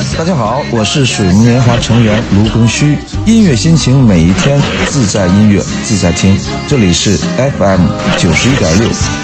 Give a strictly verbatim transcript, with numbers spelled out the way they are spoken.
大家好，我是水木年华成员卢庚戌。音乐心情每一天，自在音乐自在听。这里是 F M 九十一点六